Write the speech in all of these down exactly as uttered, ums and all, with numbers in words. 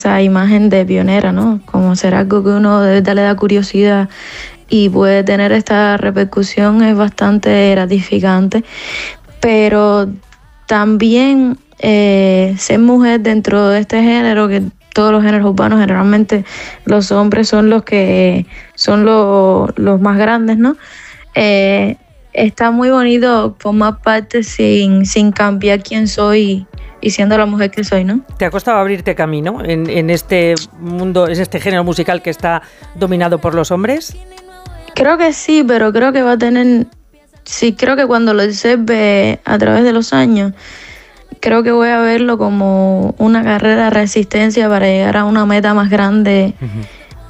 esa imagen de pionera, ¿no? Como ser algo que uno de verdad le da curiosidad y puede tener esta repercusión es bastante gratificante, pero también eh, ser mujer dentro de este género, que todos los géneros urbanos generalmente los hombres son los que son los, los más grandes, ¿no? Eh, está muy bonito formar parte sin, sin cambiar quién soy y siendo la mujer que soy, ¿no? ¿Te ha costado abrirte camino en, en este mundo, en este género musical que está dominado por los hombres? Creo que sí, pero creo que va a tener... Sí, creo que cuando lo observe a través de los años, creo que voy a verlo como una carrera de resistencia para llegar a una meta más grande uh-huh.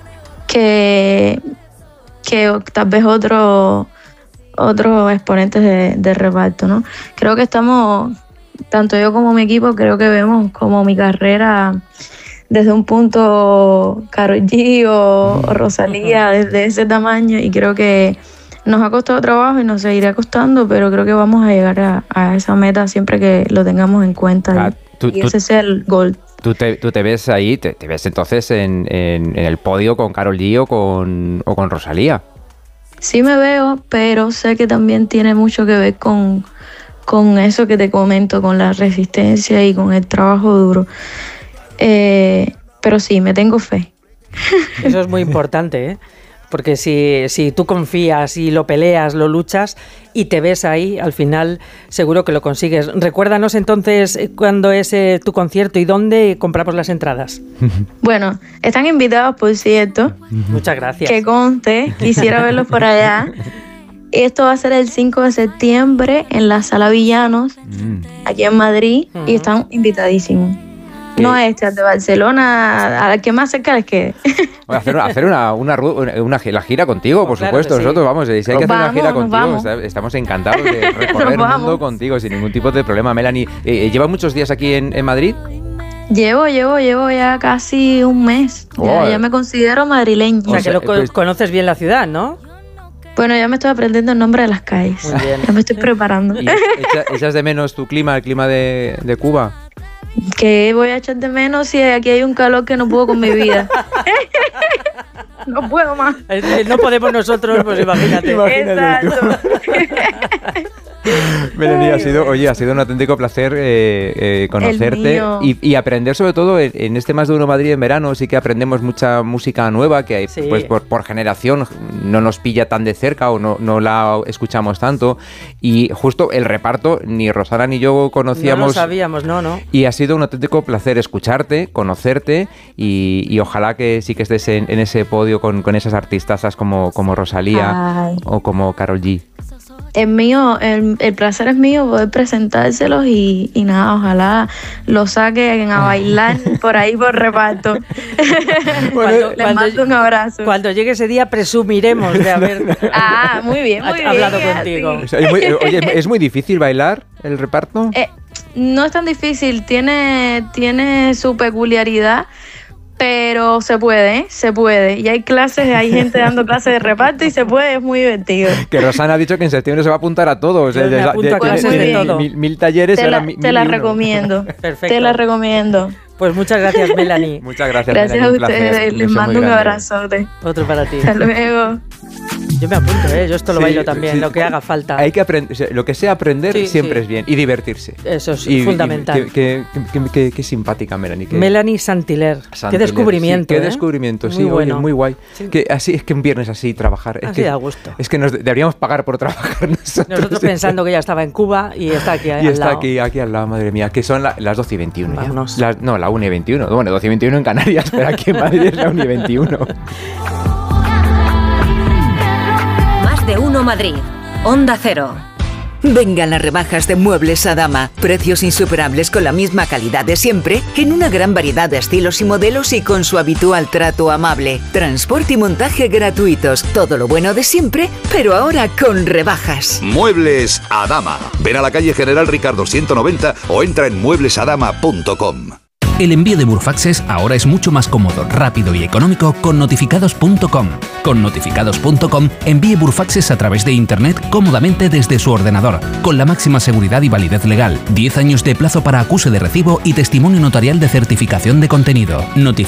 que, que tal vez otros otros exponentes de, de reparto, ¿no? Creo que estamos... Tanto yo como mi equipo creo que vemos como mi carrera desde un punto Karol G o, o Rosalía, desde ese tamaño, y creo que nos ha costado trabajo y nos seguirá costando, pero creo que vamos a llegar a, a esa meta siempre que lo tengamos en cuenta ah, y, tú, y ese tú, sea el gol. ¿Tú te, tú te ves ahí, te, te ves entonces en, en, en el podio con Karol G o con, o con Rosalía? Sí me veo, pero sé que también tiene mucho que ver con... con eso que te comento, con la resistencia y con el trabajo duro. Eh, pero sí, me tengo fe. Eso es muy importante, ¿eh? Porque si, si tú confías y lo peleas, lo luchas y te ves ahí, al final seguro que lo consigues. Recuérdanos entonces cuándo es eh, tu concierto y dónde compramos las entradas. Bueno, están invitados, por cierto. Muchas gracias. Que conste, quisiera verlos por allá. Esto va a ser el cinco de septiembre en la Sala Villanos, mm. aquí en Madrid, uh-huh. y están invitadísimos. ¿Qué? No a este, al de Barcelona, al que más cerca les quede. Hacer, hacer una, una, una, una la gira contigo, por claro supuesto. Sí. Nosotros vamos, si hay que hacer vamos, una gira contigo, estamos encantados de recorrer el mundo contigo sin ningún tipo de problema. Melanie, eh, ¿llevas muchos días aquí en, en Madrid? Llevo, llevo, llevo ya casi un mes. Oh. Ya, ya me considero madrileña. O sea, que lo pues, conoces bien la ciudad, ¿no? Bueno, ya me estoy aprendiendo el nombre de las calles. Muy bien. Ya me estoy preparando. ¿Y echa, echas de menos tu clima, el clima de, de Cuba? ¿Qué voy a echar de menos si aquí hay un calor que no puedo con mi vida? No puedo más. No podemos nosotros, pues imagínate. Imagínate. Exacto. Melanie, ha sido, oye, ha sido un auténtico placer eh, eh, conocerte y, y aprender, sobre todo en, en este Más de Uno Madrid en verano. Sí que aprendemos mucha música nueva que sí. pues por, por generación no nos pilla tan de cerca o no, no la escuchamos tanto, y justo el reparto ni Rosana ni yo conocíamos. No lo sabíamos, no, no. Y ha sido un auténtico placer escucharte, conocerte y, y ojalá que sí que estés en, en ese podio con, con esas artistazas como, como Rosalía Ay. o como Karol G. El mío, el, el placer es mío poder presentárselos y, y nada, ojalá lo saquen a bailar por ahí por reparto. Cuando, Les mando un abrazo. Cuando llegue ese día presumiremos de haber ah, muy bien, muy hablado bien, contigo. O sea, es muy, oye, ¿es muy difícil bailar el reparto? Eh, no es tan difícil, tiene, tiene su peculiaridad. Pero se puede, ¿eh? Se puede. Y hay clases, hay gente dando clases de reparto y se puede, es muy divertido. Que Rosana ha dicho que en septiembre se va a apuntar a todos. Yo me apunto a clases de todo. Mil, mil talleres. Te la, mil, te la mil recomiendo. Perfecto. Te la recomiendo. Pues muchas gracias, Melanie. Muchas gracias, Gracias Melanie, a ustedes. Les mando un abrazote. Otro para ti. Hasta luego. Yo me apunto, ¿eh? Yo esto lo sí, bailo también, sí. Lo que haga falta. Hay que aprender, o sea, lo que sea aprender sí, siempre sí. es bien. Y divertirse. Eso es y, fundamental. Y qué, qué, qué, qué, qué simpática, Melanie. Qué, Melanie Saint-Hilaire. Saint-Hilaire. Qué descubrimiento. Sí, qué ¿eh? descubrimiento, muy sí, bueno. oye, muy guay. Sí. Que así es que un viernes así trabajar. Es así que, da gusto. Es que nos deberíamos pagar por trabajar nosotros. Nosotros pensando que ya estaba en Cuba y está aquí al y está lado. aquí, aquí al lado, madre mía. Que son la, las doce y veintiuno. Vámonos. Ya. Las, no, la una y veintiuno. Bueno, doce y veintiuno en Canarias, pero aquí en Madrid es la una y veintiuno. De Uno Madrid, Onda Cero. Vengan las rebajas de Muebles Adama. Precios insuperables con la misma calidad de siempre, en una gran variedad de estilos y modelos y con su habitual trato amable. Transporte y montaje gratuitos. Todo lo bueno de siempre, pero ahora con rebajas. Muebles Adama. Ven a la calle General Ricardo ciento noventa o entra en muebles adama punto com. El envío de Burfaxes ahora es mucho más cómodo, rápido y económico con notificados punto com. Con notificados punto com envíe Burfaxes a través de internet cómodamente desde su ordenador, con la máxima seguridad y validez legal, diez años de plazo para acuse de recibo y testimonio notarial de certificación de contenido. Notificados